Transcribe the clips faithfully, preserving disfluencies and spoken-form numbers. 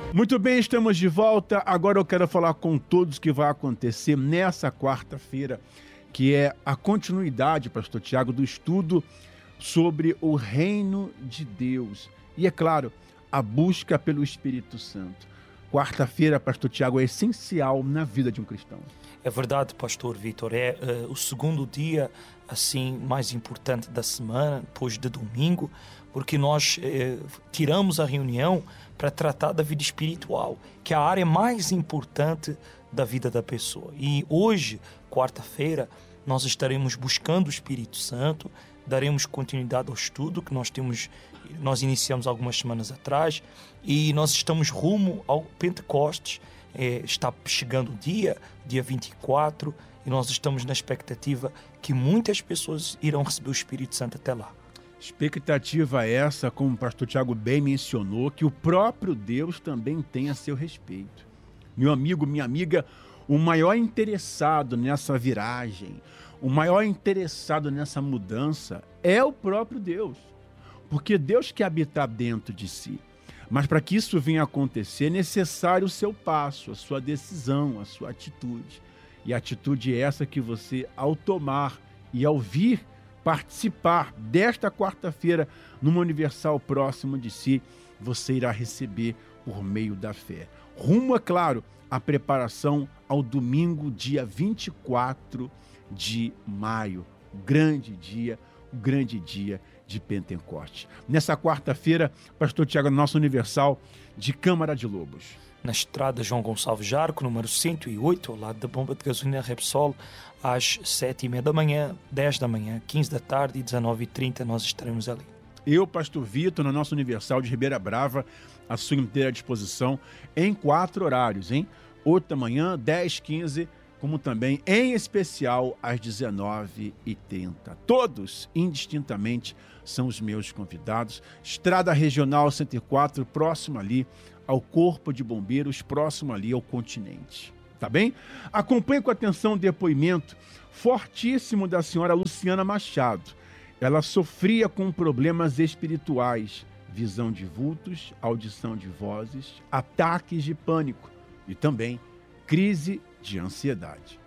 Muito bem, estamos de volta. Agora eu quero falar com todos o que vai acontecer nessa quarta-feira, que é a continuidade, pastor Tiago, do estudo sobre o reino de Deus. E é claro, a busca pelo Espírito Santo. Quarta-feira, pastor Tiago, é essencial na vida de um cristão. É verdade, pastor Vitor, é uh, o segundo dia assim mais importante da semana, depois de domingo, porque nós uh, tiramos a reunião para tratar da vida espiritual, que é a área mais importante da vida da pessoa. E hoje, quarta-feira, nós estaremos buscando o Espírito Santo, daremos continuidade ao estudo que nós temos, nós iniciamos algumas semanas atrás, e nós estamos rumo ao Pentecostes. É, está chegando o dia, dia vinte e quatro, e nós estamos na expectativa que muitas pessoas irão receber o Espírito Santo até lá. Expectativa essa, como o pastor Tiago bem mencionou, que o próprio Deus também tem a seu respeito. Meu amigo, minha amiga, o maior interessado nessa viragem, o maior interessado nessa mudança é o próprio Deus. Porque Deus quer habitar dentro de si. Mas para que isso venha a acontecer, é necessário o seu passo, a sua decisão, a sua atitude. E a atitude é essa que você, ao tomar e ao vir participar desta quarta-feira numa Universal próximo de si, você irá receber por meio da fé. Rumo, é claro, à preparação ao domingo, dia vinte e quatro de maio, o grande dia, o grande dia de Pentecostes. Nessa quarta-feira, pastor Tiago, nossa Universal de Câmara de Lobos. Na estrada João Gonçalves Jarco, número cento e oito, ao lado da bomba de gasolina Repsol, às sete e meia da manhã, dez da manhã, quinze da tarde e dezenove e trinta, nós estaremos ali. Eu, pastor Vitor, na nossa Universal de Ribeira Brava, à sua inteira disposição, em quatro horários, hein? oito da manhã, dez, quinze, como também, em especial, às dezenove e trinta. Todos, indistintamente, são os meus convidados. Estrada Regional cento e quatro, próximo ali ao Corpo de Bombeiros, próximo ali ao Continente. Tá bem? Acompanhe com atenção o depoimento fortíssimo da senhora Luciana Machado. Ela sofria com problemas espirituais, visão de vultos, audição de vozes, ataques de pânico e também crise de ansiedade.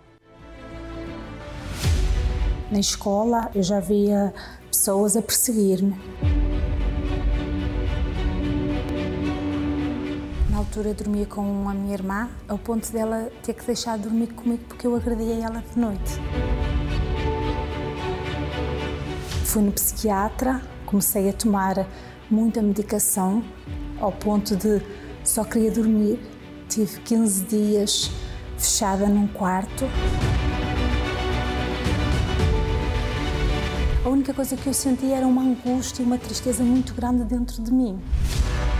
Na escola eu já via pessoas a perseguir-me. Na altura eu dormia com a minha irmã, ao ponto dela ter que deixar de dormir comigo porque eu agredi ela de noite. Fui no psiquiatra, comecei a tomar muita medicação, ao ponto de só queria dormir. Tive quinze dias fechada num quarto. A única coisa que eu sentia era uma angústia e uma tristeza muito grande dentro de mim.